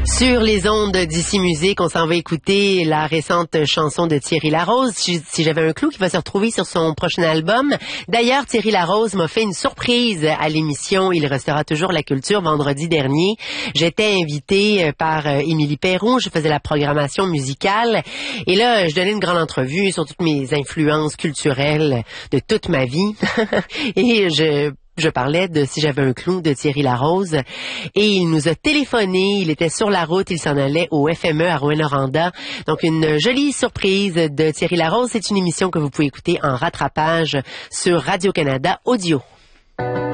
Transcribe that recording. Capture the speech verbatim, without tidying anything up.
Sur les ondes d'Ici Musique, on s'en va écouter la récente chanson de Thierry Larose, Si, si j'avais un clou, qui va se retrouver sur son prochain album. D'ailleurs, Thierry Larose m'a fait une surprise à l'émission Il restera toujours la culture vendredi dernier. J'étais invitée par Émilie Perron, je faisais la programmation musicale et là, je donnais une grande entrevue sur toutes mes influences culturelles de toute ma vie et je Je parlais de Si j'avais un clou de Thierry Larose et il nous a téléphoné, il était sur la route, il s'en allait au F M E à Rouyn-Noranda. Donc une jolie surprise de Thierry Larose, c'est une émission que vous pouvez écouter en rattrapage sur Radio-Canada Audio.